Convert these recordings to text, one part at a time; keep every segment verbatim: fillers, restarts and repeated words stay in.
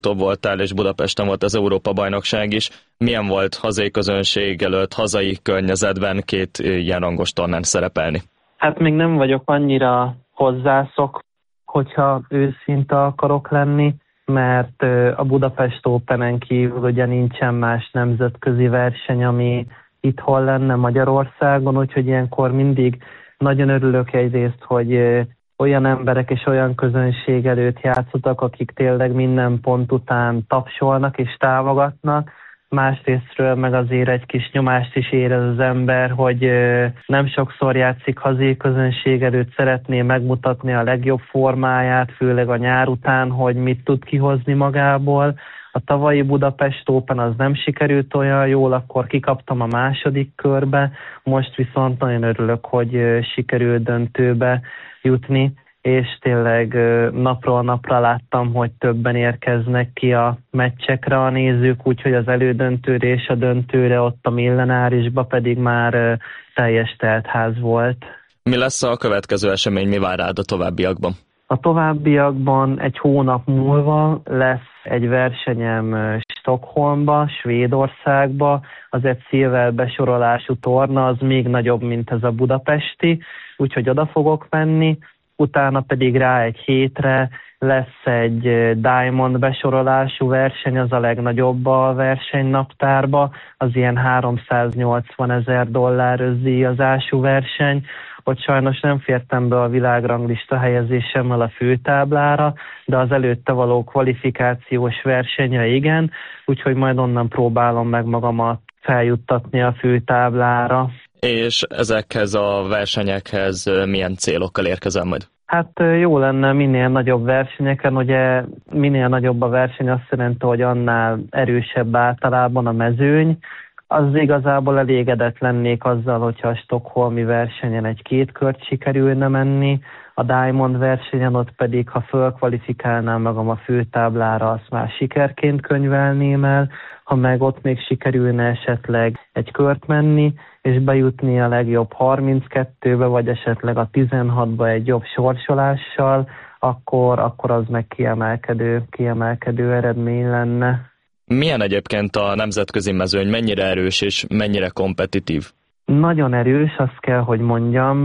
Top voltál, és Budapesten volt az Európa-bajnokság is. Milyen volt hazai közönség előtt, hazai környezetben két ilyen rangos tornán szerepelni? Hát még nem vagyok annyira hozzászok, hogyha őszinte akarok lenni, mert a Budapest Openen kívül ugye nincsen más nemzetközi verseny, ami itthon lenne Magyarországon, úgyhogy ilyenkor mindig nagyon örülök egyrészt, hogy olyan emberek és olyan közönség előtt játszottak, akik tényleg minden pont után tapsolnak és támogatnak. Másrésztről meg azért egy kis nyomást is érez az ember, hogy nem sokszor játszik hazai közönség előtt, szeretné megmutatni a legjobb formáját, főleg a nyár után, hogy mit tud kihozni magából. A tavalyi Budapest Open az nem sikerült olyan jól, akkor kikaptam a második körbe, most viszont nagyon örülök, hogy sikerült döntőbe jutni, és tényleg napról napra láttam, hogy többen érkeznek ki a meccsekre a nézők, úgyhogy az elődöntőre és a döntőre ott a Millenárisba pedig már teljes teltház volt. Mi lesz a következő esemény, mi vár rád a továbbiakban? A továbbiakban egy hónap múlva lesz egy versenyem Stockholmba, Svédországba, az egy szilver besorolású torna, az még nagyobb, mint ez a budapesti, úgyhogy oda fogok menni, utána pedig rá egy hétre lesz egy Diamond besorolású verseny, az a legnagyobb a versenynaptárba, az ilyen háromszáznyolcvan ezer dollár összdíjazású verseny. Ott sajnos nem fértem be a világranglista helyezésemmel a főtáblára, de az előtte való kvalifikációs versenye igen, úgyhogy majd onnan próbálom meg magamat feljuttatni a főtáblára. És ezekhez a versenyekhez milyen célokkal érkezel majd? Hát jó lenne minél nagyobb versenyeken, ugye minél nagyobb a verseny azt jelenti, hogy annál erősebb általában a mezőny. Az igazából elégedett lennék azzal, hogyha a stockholmi versenyen egy-két kört sikerülne menni, a Diamond versenyen ott pedig, ha fölkvalifikálnám magam a főtáblára, azt már sikerként könyvelném el, ha meg ott még sikerülne esetleg egy kört menni, és bejutni a legjobb harminckettőbe, vagy esetleg a tizenhatba egy jobb sorsolással, akkor, akkor az meg kiemelkedő, kiemelkedő eredmény lenne. Milyen egyébként a nemzetközi mezőny, mennyire erős és mennyire kompetitív? Nagyon erős, azt kell, hogy mondjam.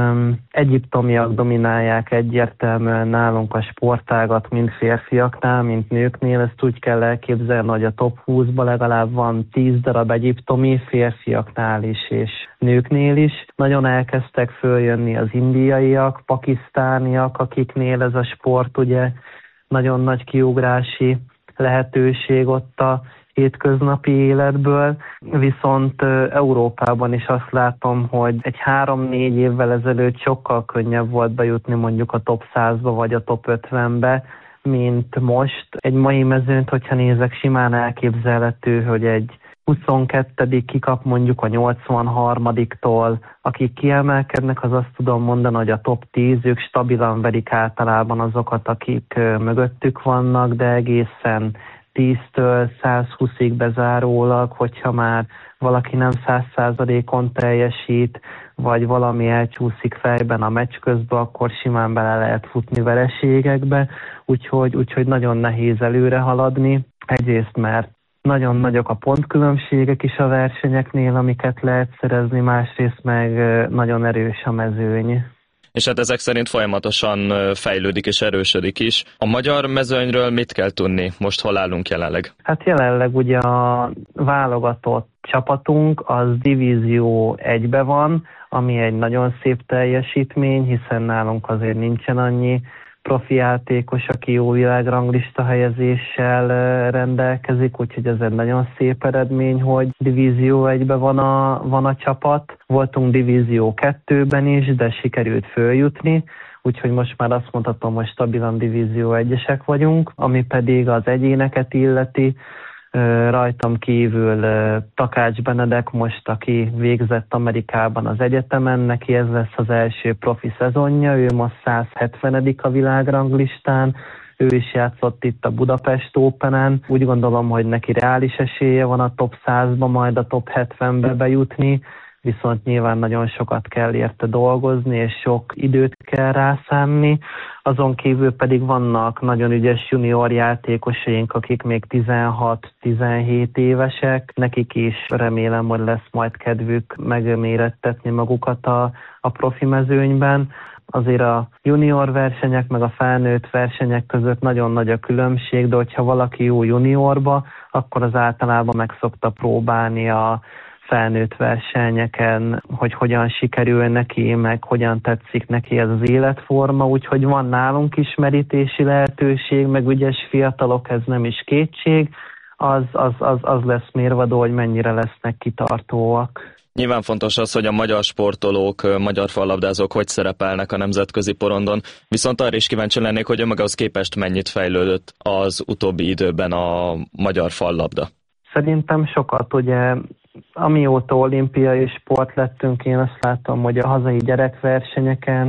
Egyiptomiak dominálják egyértelműen nálunk a sportágat, mind férfiaknál, mind nőknél. Ezt úgy kell elképzelni, hogy a top húszban legalább van tíz darab egyiptomi, férfiaknál is és nőknél is. Nagyon elkezdtek följönni az indiaiak, pakisztániak, akiknél ez a sport ugye nagyon nagy kiugrási lehetőség ott a hétköznapi életből, viszont Európában is azt látom, hogy egy három-négy évvel ezelőtt sokkal könnyebb volt bejutni mondjuk a top százba vagy a top ötvenbe, mint most. Egy mai mezőnyt, hogyha nézek, simán elképzelhető, hogy egy huszonkettő kikap mondjuk a nyolcvanharmadiktól, akik kiemelkednek, az azt tudom mondani, hogy a top tíz, ők stabilan verik általában azokat, akik mögöttük vannak, de egészen tíztől százhúszig bezárólag, hogyha már valaki nem száz százalékon teljesít, vagy valami elcsúszik fejben a meccs közben, akkor simán bele lehet futni vereségekbe, úgyhogy, úgyhogy nagyon nehéz előre haladni. Egyrészt, mert nagyon nagyok a pontkülönbségek is a versenyeknél, amiket lehet szerezni, másrészt meg nagyon erős a mezőny. És hát ezek szerint folyamatosan fejlődik és erősödik is. A magyar mezőnyről mit kell tudni? Most hol állunk jelenleg? Hát jelenleg ugye a válogatott csapatunk az divízió egybe van, ami egy nagyon szép teljesítmény, hiszen nálunk azért nincsen annyi profi játékos, aki jó világranglista helyezéssel rendelkezik, úgyhogy ez egy nagyon szép eredmény, hogy divízió egyben van a, van a csapat. Voltunk divízió kettőben is, de sikerült följutni, úgyhogy most már azt mondhatom, hogy stabilan divízió egyesek vagyunk, ami pedig az egyéneket illeti. Rajtam kívül Takács Benedek most, aki végzett Amerikában az egyetemen, neki ez lesz az első profi szezonja, ő most száz hetvenedik a világranglistán, ő is játszott itt a Budapest Openen, úgy gondolom, hogy neki reális esélye van a top százba, majd a top hetvenbe bejutni, viszont nyilván nagyon sokat kell érte dolgozni, és sok időt kell rászánni. Azon kívül pedig vannak nagyon ügyes junior játékosaink, akik még tizenhat-tizenhét évesek. Nekik is remélem, hogy lesz majd kedvük megmérettetni magukat a, a profi mezőnyben. Azért a junior versenyek meg a felnőtt versenyek között nagyon nagy a különbség, de hogyha valaki jó juniorba, akkor az általában meg szokta próbálni a felnőtt versenyeken, hogy hogyan sikerül neki, meg hogyan tetszik neki ez az életforma, úgyhogy van nálunk is merítési lehetőség, meg ügyes fiatalok, ez nem is kétség, az, az, az, az lesz mérvadó, hogy mennyire lesznek kitartóak. Nyilván fontos az, hogy a magyar sportolók, magyar fallabdázók hogy szerepelnek a nemzetközi porondon, viszont arra is kíváncsi lennék, hogy önmagához képest mennyit fejlődött az utóbbi időben a magyar fallabda. Szerintem sokat, ugye amióta olimpiai sport lettünk, én azt látom, hogy a hazai gyerekversenyeken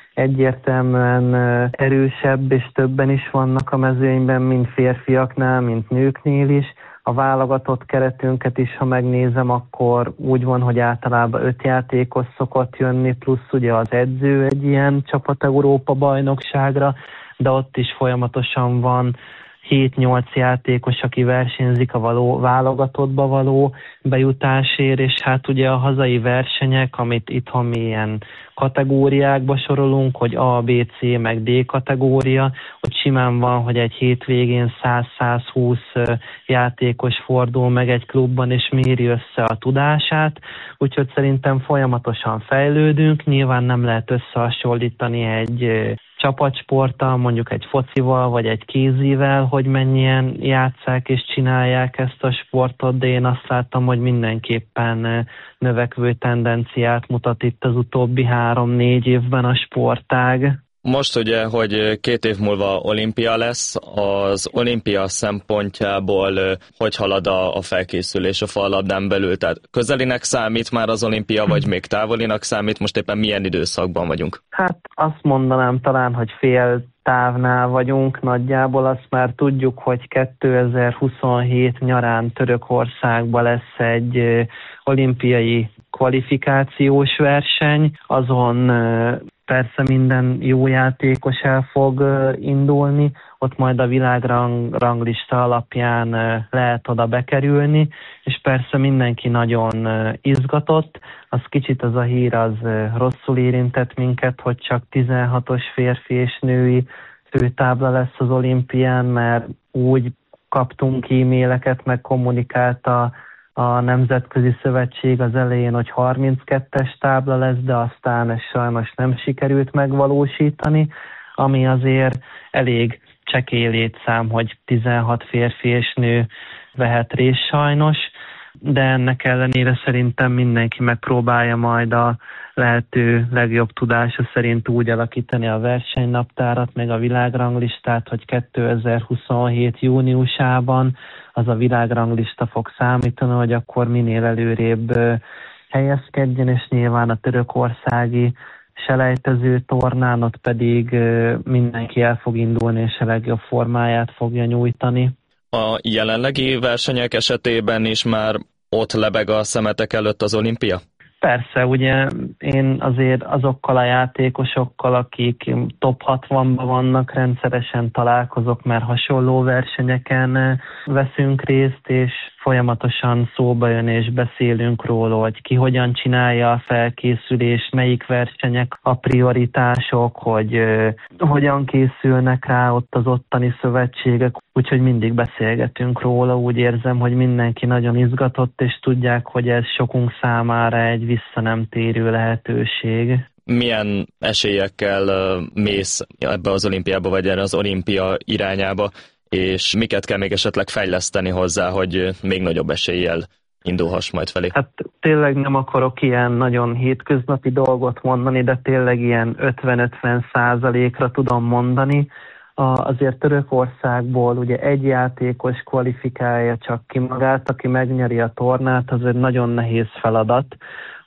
egyértelműen erősebb és többen is vannak a mezőnyben, mind férfiaknál, mind nőknél is. A válogatott keretünket is, ha megnézem, akkor úgy van, hogy általában öt játékos szokott jönni, plusz ugye az edző egy ilyen csapat Európa bajnokságra, de ott is folyamatosan van hét-nyolc játékos, aki versenyzik a való, válogatottba való bejutásért, és hát ugye a hazai versenyek, amit itthon mi ilyen kategóriákba sorolunk, hogy A, B, C, meg D kategória, hogy simán van, hogy egy hétvégén száz-százhúsz játékos fordul meg egy klubban, és méri össze a tudását, úgyhogy szerintem folyamatosan fejlődünk, nyilván nem lehet összehasonlítani egy csapatsporttal, mondjuk egy focival, vagy egy kézivel, hogy mennyien játsszák és csinálják ezt a sportot, de én azt láttam, hogy mindenképpen növekvő tendenciát mutat itt az utóbbi három-négy évben a sportág. Most ugye, hogy két év múlva olimpia lesz, az olimpia szempontjából hogy halad a, a felkészülés a fallabdán belül? Tehát közelinek számít már az olimpia, vagy még távolinak számít? Most éppen milyen időszakban vagyunk? Hát azt mondanám talán, hogy fél távnál vagyunk nagyjából, azt már tudjuk, hogy kétezer-huszonhét nyarán Törökországban lesz egy olimpiai kvalifikációs verseny, azon persze minden jó játékos el fog indulni, ott majd a világranglista alapján lehet oda bekerülni, és persze mindenki nagyon izgatott. Az kicsit az a hír az rosszul érintett minket, hogy csak tizenhatos férfi és női főtábla lesz az olimpián, mert úgy kaptunk e-maileket, meg kommunikálta a Nemzetközi Szövetség az elején, hogy harminckettes tábla lesz, de aztán ez sajnos nem sikerült megvalósítani, ami azért elég csekély létszám, hogy tizenhat férfi és nő vehet részt sajnos, de ennek ellenére szerintem mindenki megpróbálja majd a lehető legjobb tudása szerint úgy alakítani a versenynaptárat, meg a világranglistát, hogy kétezer-huszonhét júniusában az a világranglista fog számítani, hogy akkor minél előrébb helyezkedjen, és nyilván a törökországi selejtező tornán ott pedig mindenki el fog indulni, és a legjobb formáját fogja nyújtani. A jelenlegi versenyek esetében is már ott lebeg a szemetek előtt az olimpia? Persze, ugye én azért azokkal a játékosokkal, akik top hatvanban vannak, rendszeresen találkozok, mert hasonló versenyeken veszünk részt, és folyamatosan szóba jön és beszélünk róla, hogy ki hogyan csinálja a felkészülést, melyik versenyek a prioritások, hogy uh, hogyan készülnek rá ott az ottani szövetségek, úgyhogy mindig beszélgetünk róla, úgy érzem, hogy mindenki nagyon izgatott, és tudják, hogy ez sokunk számára egy vissza nem térő lehetőség. Milyen esélyekkel uh, mész ebbe az olimpiába, vagy erre az olimpia irányába, és miket kell még esetleg fejleszteni hozzá, hogy még nagyobb eséllyel indulhass majd felé? Hát tényleg nem akarok ilyen nagyon hétköznapi dolgot mondani, de tényleg ilyen ötven-ötven százalékra tudom mondani. A, azért Törökországból ugye egy játékos kvalifikálja csak ki magát, aki megnyeri a tornát, az egy nagyon nehéz feladat.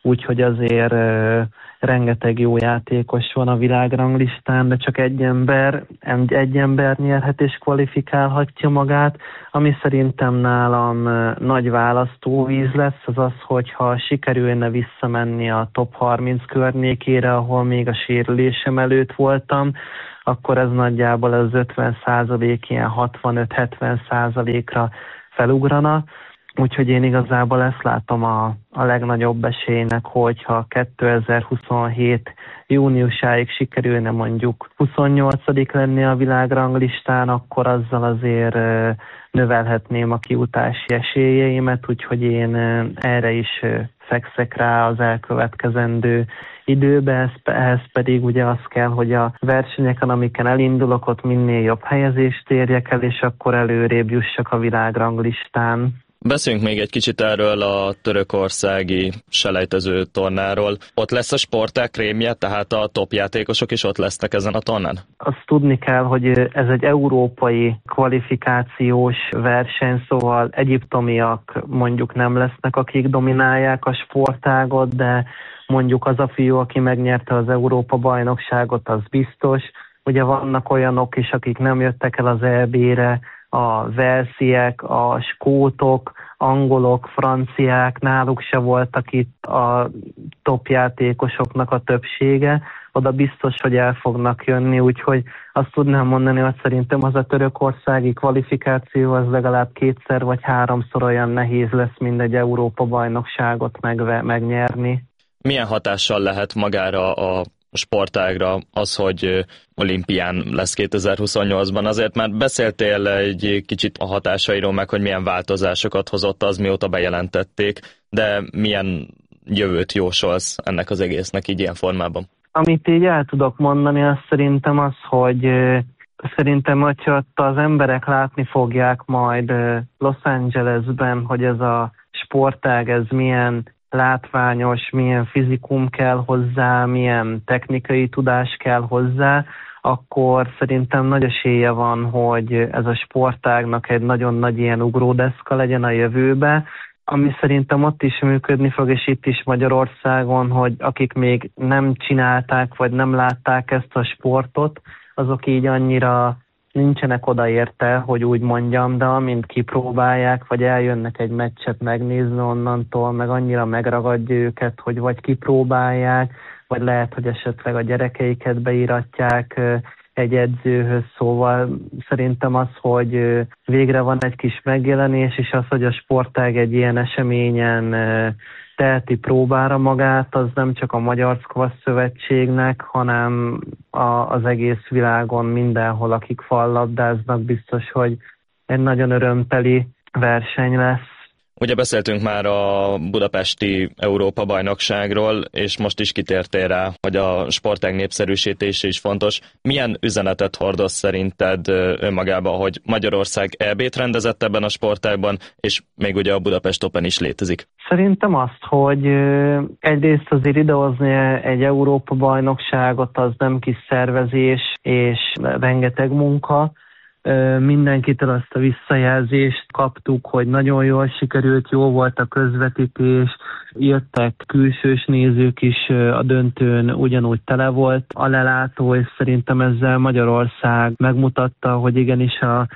úgyhogy azért ö, rengeteg jó játékos van a világranglistán, de csak egy ember, egy ember nyerhet és kvalifikálhatja magát. Ami szerintem nálam ö, nagy választóvíz lesz, az az, hogyha sikerülne visszamenni a top harminc környékére, ahol még a sérülésem előtt voltam, akkor ez nagyjából az ötven százalék, ilyen hatvanöt-hetven százalékra felugrana. Úgyhogy én igazából ezt látom a, a legnagyobb esélynek, hogyha kétezer-huszonhét júniusáig sikerülne mondjuk huszonnyolcadik lenni a világranglistán, akkor azzal azért növelhetném a kijutási esélyeimet, úgyhogy én erre is fekszek rá az elkövetkezendő időbe, ehhez pedig ugye az kell, hogy a versenyeken, amiken elindulok, ott minél jobb helyezést érjek el, és akkor előrébb jussak a világranglistán. Beszéljünk még egy kicsit erről a törökországi selejtező tornáról. Ott lesz a sportág krémje, tehát a top játékosok is ott lesznek ezen a tornán? Azt tudni kell, hogy ez egy európai kvalifikációs verseny, szóval egyiptomiak mondjuk nem lesznek, akik dominálják a sportágot, de mondjuk az a fiú, aki megnyerte az Európa-bajnokságot, az biztos. Ugye vannak olyanok is, akik nem jöttek el az é bé-re, a walesiek, a skótok, angolok, franciák, náluk se voltak itt a top játékosoknak a többsége, oda biztos, hogy el fognak jönni, úgyhogy azt tudnám mondani, hogy szerintem az a törökországi kvalifikáció az legalább kétszer vagy háromszor olyan nehéz lesz, mint egy Európa-bajnokságot megve- megnyerni. Milyen hatással lehet magára a sportágra az, hogy olimpián lesz kétezer-huszonnyolcban? Azért már beszéltél egy kicsit a hatásairól, meg hogy milyen változásokat hozott az, mióta bejelentették, de milyen jövőt jósolsz ennek az egésznek így ilyen formában? Amit így el tudok mondani, az szerintem az, hogy szerintem, hogyha az emberek látni fogják majd Los Angelesben, hogy ez a sportág, ez milyen látványos, milyen fizikum kell hozzá, milyen technikai tudás kell hozzá, akkor szerintem nagy esélye van, hogy ez a sportágnak egy nagyon nagy ilyen ugródeszka legyen a jövőbe, ami szerintem ott is működni fog, és itt is Magyarországon, hogy akik még nem csinálták, vagy nem látták ezt a sportot, azok így annyira nincsenek odaérte, hogy úgy mondjam, de amint kipróbálják, vagy eljönnek egy meccset megnézni onnantól, meg annyira megragadja őket, hogy vagy kipróbálják, vagy lehet, hogy esetleg a gyerekeiket beíratják egy edzőhöz, szóval szerintem az, hogy végre van egy kis megjelenés, és az, hogy a sportág egy ilyen eseményen teheti próbára magát, az nem csak a Magyar Squash Szövetségnek, hanem a, az egész világon mindenhol, akik fallabdáznak, biztos, hogy egy nagyon örömteli verseny lesz. Ugye beszéltünk már a budapesti Európa-bajnokságról, és most is kitértél rá, hogy a sportág népszerűsítése is fontos. Milyen üzenetet hordoz szerinted önmagában, hogy Magyarország é bét rendezett ebben a sportágban, és még ugye a Budapest Open is létezik? Szerintem azt, hogy egyrészt azért idehozni egy Európa-bajnokságot, az nem kis szervezés és rengeteg munka. Mindenkitől azt a visszajelzést kaptuk, hogy nagyon jól sikerült, jó volt a közvetítés, jöttek külsős nézők is, a döntőn ugyanúgy tele volt a lelátó, és szerintem ezzel Magyarország megmutatta, hogy igenis a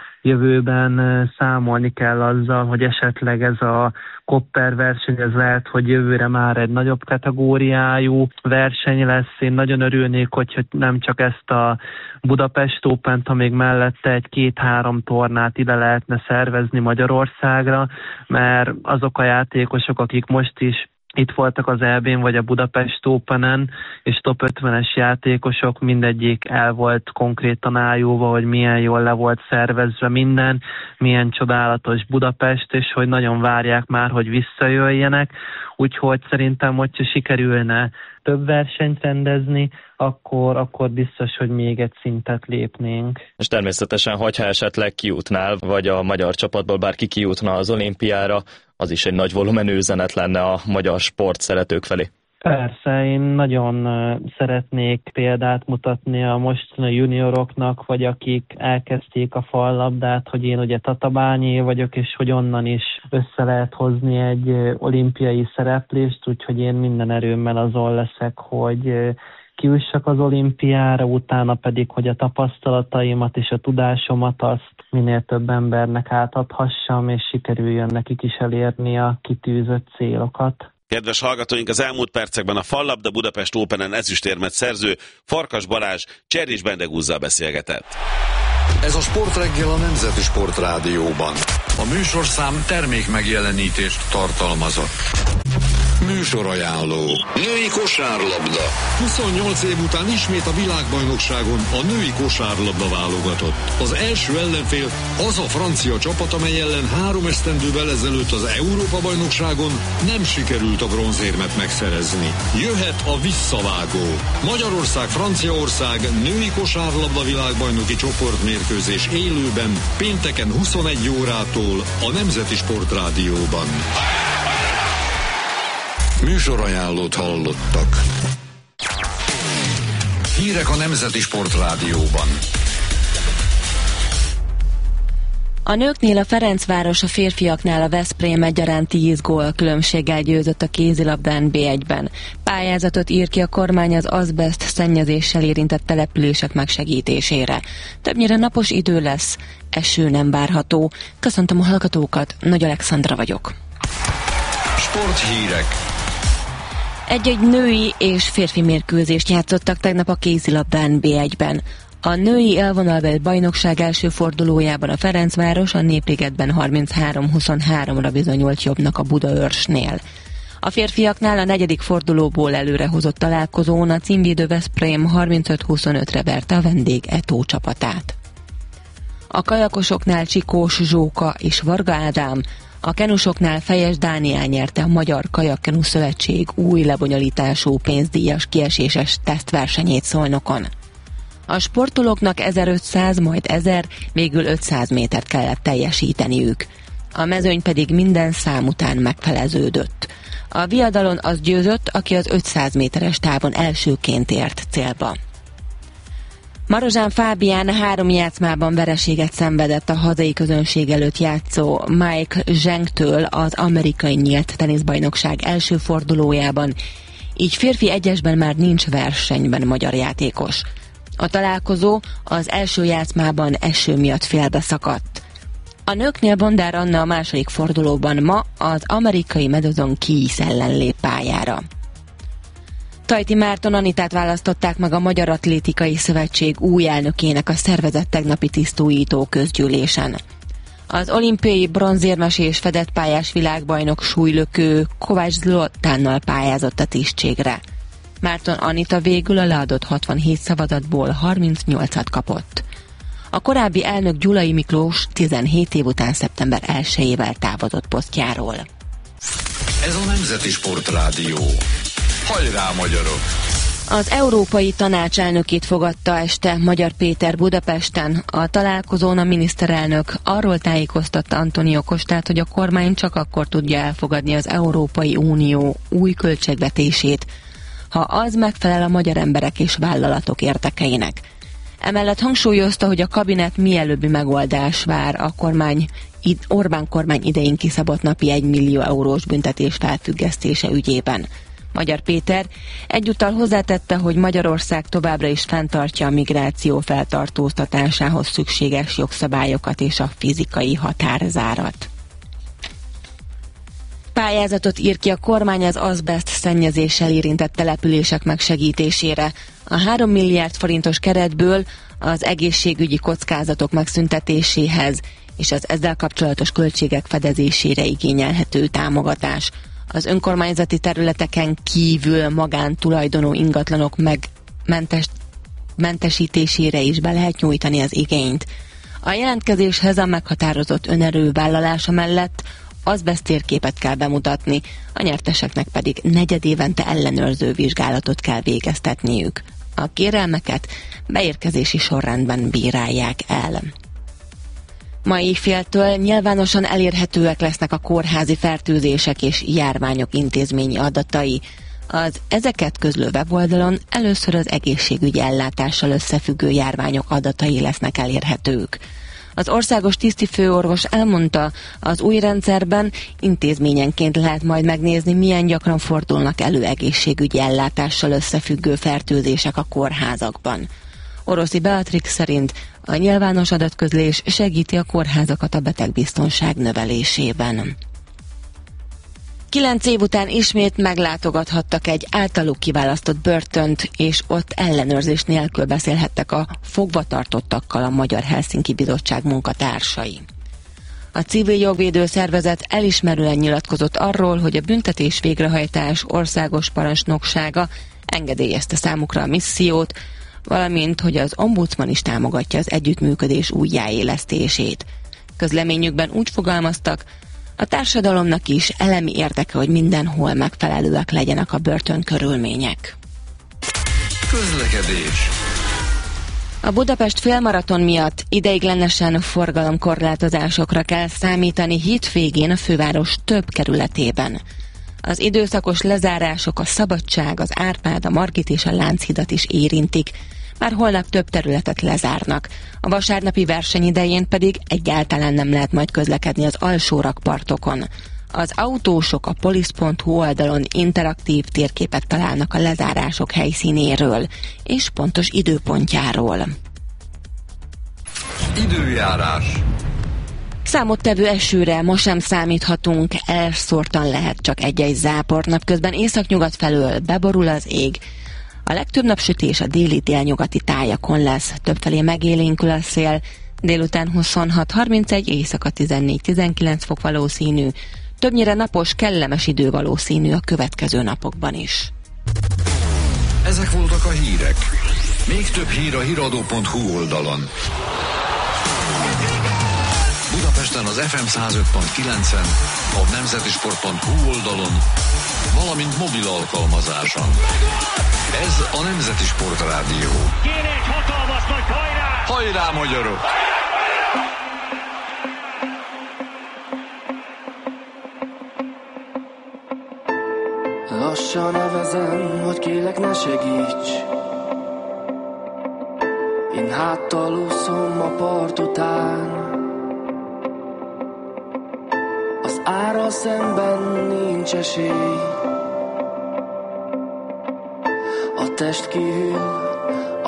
jövőben számolni kell azzal, hogy esetleg ez a kopper verseny, ez lehet, hogy jövőre már egy nagyobb kategóriájú verseny lesz. Én nagyon örülnék, hogy nem csak ezt a Budapest Opent, ha még mellette egy két-három tornát ide lehetne szervezni Magyarországra, mert azok a játékosok, akik most is itt voltak az é bén vagy a Budapest Openen, és top ötvenes játékosok, mindegyik el volt konkrétan ájúva, hogy milyen jól le volt szervezve minden, milyen csodálatos Budapest, és hogy nagyon várják már, hogy visszajöjjenek. Úgyhogy szerintem, hogyha sikerülne több versenyt rendezni, akkor, akkor biztos, hogy még egy szintet lépnénk. És természetesen, hogyha esetleg kijutnál, vagy a magyar csapatból bárki kijutna az olimpiára, az is egy nagy volumenű üzenet lenne a magyar sport szeretők felé. Persze, én nagyon szeretnék példát mutatni a mostani junioroknak, vagy akik elkezdték a fallabdát, hogy én ugye tatabányé vagyok, és hogy onnan is össze lehet hozni egy olimpiai szereplést, úgyhogy én minden erőmmel azon leszek, hogy kiussak az olimpiára, utána pedig, hogy a tapasztalataimat és a tudásomat azt minél több embernek átadhassam, és sikerüljön nekik is elérni a kitűzött célokat. Kedves hallgatóink, az elmúlt percekben a Fallabda Budapest Openen ezüstérmet szerző Farkas Balázs Cserés Bendegúzzal beszélgetett. Ez a Sportreggel a Nemzeti Sportrádióban. A műsorszám termék megjelenítést tartalmazott. Műsorajánló. Női kosárlabda. huszonnyolc év után ismét a világbajnokságon a női kosárlabda válogatott. Az első ellenfél az a francia csapat, amely ellen három esztendővel ezelőtt az Európa-bajnokságon nem sikerült a bronzérmet megszerezni. Jöhet a visszavágó. Magyarország-Franciaország női kosárlabda világbajnoki csoportmérkőzés élőben pénteken huszonegy órától a Nemzeti Sportrádióban. Műsorajánlót hallottak. Hírek a Nemzeti Sportrádióban. A nőknél a Ferencváros, a férfiaknál a Veszprém egyaránt tíz gól különbséggel győzött a kézilabdán bé egyben. Pályázatot ír ki a kormány az azbest szennyezéssel érintett települések megsegítésére. Többnyire napos idő lesz, eső nem várható. Köszöntöm a hallgatókat, Nagy Alexandra vagyok. Sporthírek. Egy-egy női és férfi mérkőzést játszottak tegnap a kézilabdán bé egyben. A női élvonalbeli bajnokság első fordulójában a Ferencváros a Népligetben harminchárom huszonháromra bizonyult jobbnak a Budaörsnél. A férfiaknál a negyedik fordulóból előrehozott találkozón a címvédő Veszprém harmincöt huszonötre verte a vendég Etó csapatát. A kajakosoknál Csikós Zsóka és Varga Ádám, a kenusoknál Fejes Dániel nyerte a Magyar Kajakkenu Szövetség új lebonyolítású pénzdíjas kieséses tesztversenyét Szolnokon. A sportolóknak ezerötszáz, majd ezer, végül ötszáz métert kellett teljesíteniük. A mezőny pedig minden szám után megfeleződött. A viadalon az győzött, aki az ötszáz méteres távon elsőként ért célba. Marozsán Fábián három játszmában vereséget szenvedett a hazai közönség előtt játszó Mike Zhengtől az amerikai nyílt teniszbajnokság első fordulójában, így férfi egyesben már nincs versenyben magyar játékos. A találkozó az első játszmában eső miatt félbeszakadt. A nőknél Bondár Anna a második fordulóban ma az amerikai Madison Keys ellen lép pályára. Tajti Márton Anitát választották meg a Magyar Atlétikai Szövetség új elnökének a szervezett tegnapi tisztújító közgyűlésen. Az olimpiai bronzérmes és fedett pályás világbajnok súlylökő Kovács Zoltánnal pályázott a tisztségre. Márton Anita végül a leadott hatvanhét szavazatból harmincnyolcat kapott. A korábbi elnök Gyulai Miklós tizenhét év után szeptember elsejével távozott posztjáról. Ez a Nemzeti Sportrádió. Hajrá, magyarok! Az Európai Tanács elnökét fogadta este Magyar Péter Budapesten. A találkozón a miniszterelnök arról tájékoztatta Antonio Costát, hogy a kormány csak akkor tudja elfogadni az Európai Unió új költségvetését, ha az megfelel a magyar emberek és vállalatok érdekeinek. Emellett hangsúlyozta, hogy a kabinet mielőbbi megoldás vár a kormány, Orbán kormány idején kiszabott napi egy millió eurós büntetés felfüggesztése ügyében. Magyar Péter egyúttal hozzátette, hogy Magyarország továbbra is fenntartja a migráció feltartóztatásához szükséges jogszabályokat és a fizikai határzárat. Pályázatot ír ki a kormány az azbest szennyezéssel érintett települések megsegítésére. A három milliárd forintos keretből az egészségügyi kockázatok megszüntetéséhez és az ezzel kapcsolatos költségek fedezésére igényelhető támogatás. Az önkormányzati területeken kívül magántulajdonú ingatlanok megmentes, mentesítésére is be lehet nyújtani az igényt. A jelentkezéshez a meghatározott önerő vállalása mellett azbest térképet kell bemutatni, a nyerteseknek pedig negyedévente ellenőrző vizsgálatot kell végeztetniük. A kérelmeket beérkezési sorrendben bírálják el. Ma éjféltől nyilvánosan elérhetőek lesznek a kórházi fertőzések és járványok intézményi adatai. Az ezeket közlő weboldalon először az egészségügyi ellátással összefüggő járványok adatai lesznek elérhetők. Az országos tisztifőorvos elmondta, az új rendszerben intézményenként lehet majd megnézni, milyen gyakran fordulnak elő egészségügyi ellátással összefüggő fertőzések a kórházakban. Oroszi Beatrix szerint a nyilvános adatközlés segíti a kórházakat a betegbiztonság növelésében. Kilenc év után ismét meglátogathattak egy általuk kiválasztott börtönt, és ott ellenőrzés nélkül beszélhettek a fogvatartottakkal a Magyar Helsinki Bizottság munkatársai. A civil jogvédő szervezet elismerően nyilatkozott arról, hogy a büntetés végrehajtás országos parancsnoksága engedélyezte számukra a missziót, valamint, hogy az ombudsman is támogatja az együttműködés újjáélesztését. Közleményükben úgy fogalmaztak, a társadalomnak is elemi érdeke, hogy mindenhol megfelelőek legyenek a börtönkörülmények. Közlekedés. A Budapest félmaraton miatt ideiglenesen forgalomkorlátozásokra kell számítani hétvégén a főváros több kerületében. Az időszakos lezárások a Szabadság, az Árpád, a Margit és a Lánchidat is érintik. Már holnap több területet lezárnak. A vasárnapi verseny idején pedig egyáltalán nem lehet majd közlekedni az alsó rakpartokon. Az autósok a polisz pont hu oldalon interaktív térképet találnak a lezárások helyszínéről és pontos időpontjáról. Időjárás. Számottevő esőre ma sem számíthatunk, elszórtan lehet csak egy-egy zápor. Napközben északnyugat felől beborul az ég. A legtöbb napsütés a déli délnyugati tájakon lesz, többfelé megélénkül a szél, délután huszonhat harmincegy, éjszaka tizennégy tizenkilenc fok valószínű, többnyire napos, kellemes idő valószínű a következő napokban is. Ezek voltak a hírek. Még több hír a híradó pont hu oldalon. Budapesten az ef em száz öt pont kilencen, a nemzetisport pont hu oldalon, valamint mobil alkalmazáson. Ez a Nemzeti Sport Rádió. Kéne egy hatalmas nagy hajrá! Hajrá, magyarok! Lassan evezem, hogy kérlek ne segíts. Én háttal úszom a part után. Az árral szemben nincs esély. A test kihűl,